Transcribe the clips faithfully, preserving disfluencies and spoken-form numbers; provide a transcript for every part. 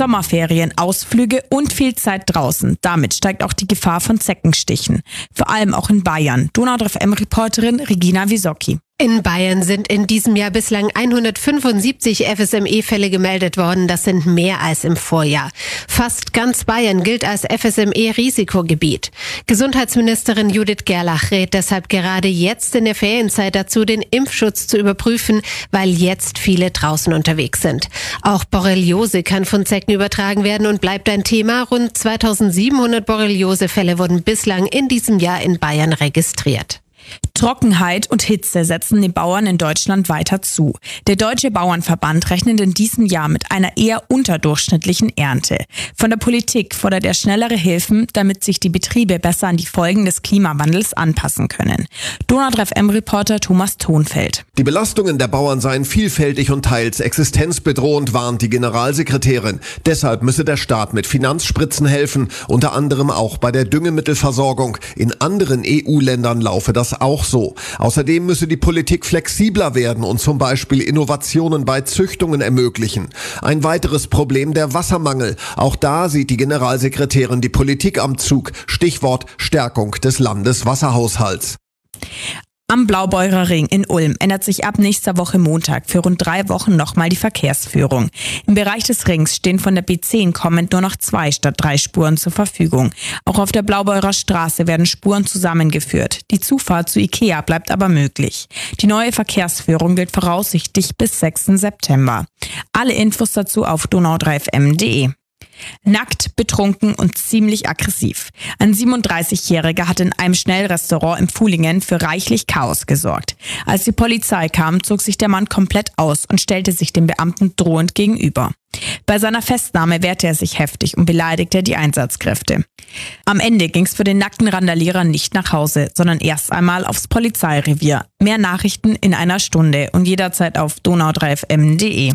Sommerferien, Ausflüge und viel Zeit draußen. Damit steigt auch die Gefahr von Zeckenstichen. Vor allem auch in Bayern. Donau drei F M-Reporterin Regina Wisocki. In Bayern sind in diesem Jahr bislang hundertfünfundsiebzig F S M E-Fälle gemeldet worden. Das sind mehr als im Vorjahr. Fast ganz Bayern gilt als F S M E-Risikogebiet. Gesundheitsministerin Judith Gerlach rät deshalb gerade jetzt in der Ferienzeit dazu, den Impfschutz zu überprüfen, weil jetzt viele draußen unterwegs sind. Auch Borreliose kann von Zecken übertragen werden und bleibt ein Thema. Rund zweitausendsiebenhundert Borreliose-Fälle wurden bislang in diesem Jahr in Bayern registriert. Trockenheit und Hitze setzen den Bauern in Deutschland weiter zu. Der Deutsche Bauernverband rechnet in diesem Jahr mit einer eher unterdurchschnittlichen Ernte. Von der Politik fordert er schnellere Hilfen, damit sich die Betriebe besser an die Folgen des Klimawandels anpassen können. Donau drei F M-Reporter Thomas Thonfeld. Die Belastungen der Bauern seien vielfältig und teils existenzbedrohend, warnt die Generalsekretärin. Deshalb müsse der Staat mit Finanzspritzen helfen, unter anderem auch bei der Düngemittelversorgung. In anderen E U-Ländern laufe das auch so. Außerdem müsse die Politik flexibler werden und zum Beispiel Innovationen bei Züchtungen ermöglichen. Ein weiteres Problem, der Wassermangel. Auch da sieht die Generalsekretärin die Politik am Zug. Stichwort Stärkung des Landeswasserhaushalts. Am Blaubeurer Ring in Ulm ändert sich ab nächster Woche Montag für rund drei Wochen nochmal die Verkehrsführung. Im Bereich des Rings stehen von der B zehn kommend nur noch zwei statt drei Spuren zur Verfügung. Auch auf der Blaubeurer Straße werden Spuren zusammengeführt. Die Zufahrt zu Ikea bleibt aber möglich. Die neue Verkehrsführung gilt voraussichtlich bis sechsten September. Alle Infos dazu auf donau drei f m punkt de. Nackt, betrunken und ziemlich aggressiv. Ein siebenunddreißigjähriger hat in einem Schnellrestaurant im Fulingen für reichlich Chaos gesorgt. Als die Polizei kam, zog sich der Mann komplett aus und stellte sich dem Beamten drohend gegenüber. Bei seiner Festnahme wehrte er sich heftig und beleidigte die Einsatzkräfte. Am Ende ging es für den nackten Randalierer nicht nach Hause, sondern erst einmal aufs Polizeirevier. Mehr Nachrichten in einer Stunde und jederzeit auf donau drei f m punkt de.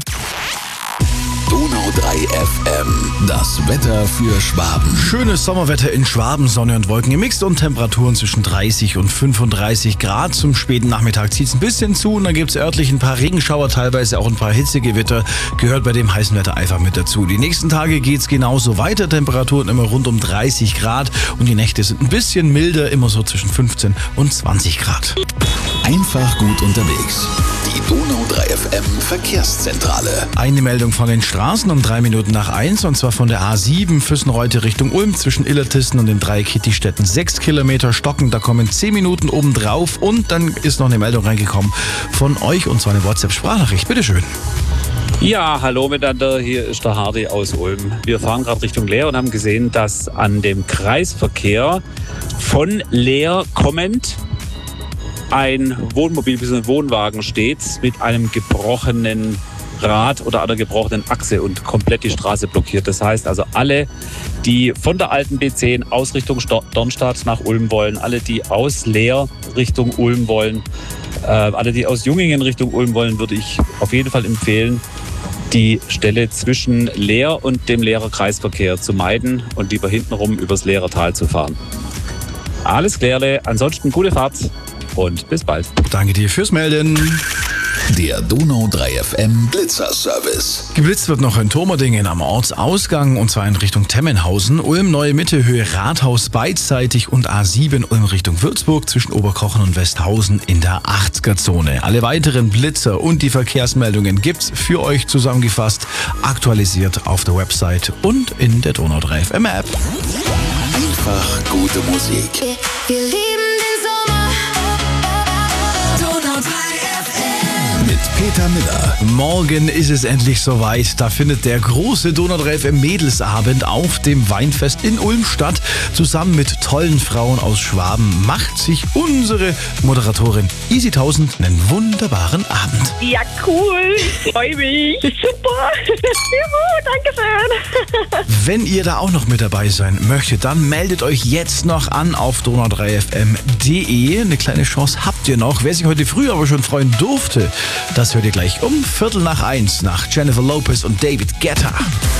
Donau drei F M, das Wetter für Schwaben. Schönes Sommerwetter in Schwaben, Sonne und Wolken gemixt und Temperaturen zwischen dreißig und fünfunddreißig Grad. Zum späten Nachmittag zieht es ein bisschen zu und dann gibt es örtlich ein paar Regenschauer, teilweise auch ein paar Hitzegewitter. Gehört bei dem heißen Wetter einfach mit dazu. Die nächsten Tage geht es genauso weiter. Temperaturen immer rund um dreißig Grad und die Nächte sind ein bisschen milder, immer so zwischen fünfzehn und zwanzig Grad. Einfach gut unterwegs. Die Donau drei F M Verkehrszentrale. Eine Meldung von den Straßen um drei Minuten nach eins und zwar von der A sieben Füssenreute Richtung Ulm zwischen Illertissen und den drei Kittistädten. Sechs Kilometer Stocken, da kommen zehn Minuten oben drauf und dann ist noch eine Meldung reingekommen von euch und zwar eine WhatsApp-Sprachnachricht. Bitteschön. Ja, hallo miteinander, hier ist der Hardy aus Ulm. Wir fahren gerade Richtung Leer und haben gesehen, dass an dem Kreisverkehr von Leer kommend ein Wohnmobil bis ein Wohnwagen steht mit einem gebrochenen Rad oder einer gebrochenen Achse und komplett die Straße blockiert. Das heißt also, alle, die von der alten B zehn aus Richtung Dornstadt nach Ulm wollen, alle, die aus Leer Richtung Ulm wollen, äh, alle, die aus Jungingen Richtung Ulm wollen, würde ich auf jeden Fall empfehlen, die Stelle zwischen Leer und dem Leerer Kreisverkehr zu meiden und lieber hintenrum übers Leerer Tal zu fahren. Alles klärle, ansonsten gute Fahrt und bis bald. Danke dir fürs Melden. Der Donau drei F M Blitzerservice. Geblitzt wird noch in Tomerdingen am Ortsausgang und zwar in Richtung Temmenhausen. Ulm Neue Mitte Höhe Rathaus beidseitig und A sieben Ulm Richtung Würzburg zwischen Oberkochen und Westhausen in der achtziger-Zone. Alle weiteren Blitzer und die Verkehrsmeldungen gibt's für euch zusammengefasst, aktualisiert auf der Website und in der Donau drei F M App. Einfach gute Musik. Wir, wir lieben den Sommer. Donau drei F M. Mit Peter Miller. Morgen ist es endlich soweit. Da findet der große Donau drei F M Mädelsabend auf dem Weinfest in Ulm statt. Zusammen mit tollen Frauen aus Schwaben macht sich unsere Moderatorin Easy tausend einen wunderbaren Abend. Ja, cool. Ich freue mich. Super. Juhu, danke schön. Wenn ihr da auch noch mit dabei sein möchtet, dann meldet euch jetzt noch an auf donau drei f m punkt de. Eine kleine Chance habt ihr noch. Wer sich heute früh aber schon freuen durfte, das hört ihr gleich um Viertel nach eins nach Jennifer Lopez und David Guetta.